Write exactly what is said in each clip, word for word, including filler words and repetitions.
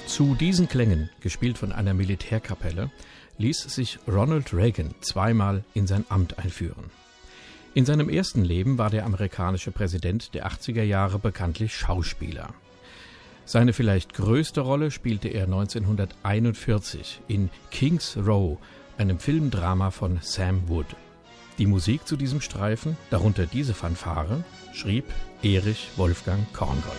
Zu diesen Klängen, gespielt von einer Militärkapelle, ließ sich Ronald Reagan zweimal in sein Amt einführen. In seinem ersten Leben war der amerikanische Präsident der achtziger Jahre bekanntlich Schauspieler. Seine vielleicht größte Rolle spielte er neunzehnhunderteinundvierzig in King's Row, einem Filmdrama von Sam Wood. Die Musik zu diesem Streifen, darunter diese Fanfare, schrieb Erich Wolfgang Korngold.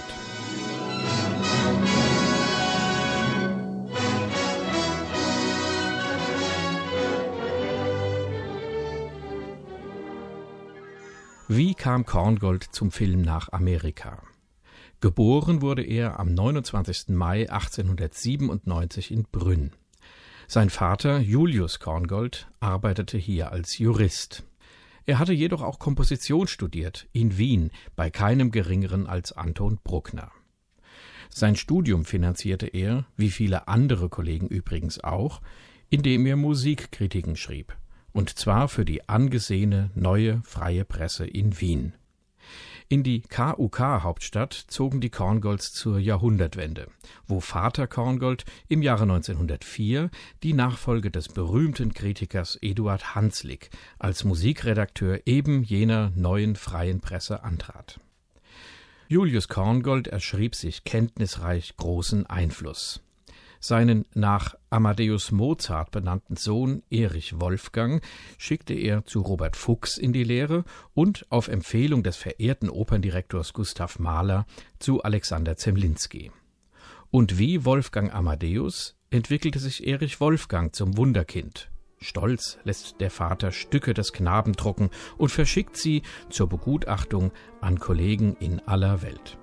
Wie kam Korngold zum Film nach Amerika? Geboren wurde er am neunundzwanzigsten Mai achtzehnhundertsiebenundneunzig in Brünn. Sein Vater Julius Korngold arbeitete hier als Jurist. Er hatte jedoch auch Komposition studiert, in Wien, bei keinem geringeren als Anton Bruckner. Sein Studium finanzierte er, wie viele andere Kollegen übrigens auch, indem er Musikkritiken schrieb. Und zwar für die angesehene Neue Freie Presse in Wien. In die K U K-Hauptstadt zogen die Korngolds zur Jahrhundertwende, wo Vater Korngold im Jahre neunzehnhundertvier die Nachfolge des berühmten Kritikers Eduard Hanslick als Musikredakteur eben jener Neuen Freien Presse antrat. Julius Korngold erschrieb sich kenntnisreich großen Einfluss. Seinen nach Amadeus Mozart benannten Sohn Erich Wolfgang schickte er zu Robert Fuchs in die Lehre und auf Empfehlung des verehrten Operndirektors Gustav Mahler zu Alexander Zemlinsky. Und wie Wolfgang Amadeus entwickelte sich Erich Wolfgang zum Wunderkind. Stolz lässt der Vater Stücke des Knaben drucken und verschickt sie zur Begutachtung an Kollegen in aller Welt.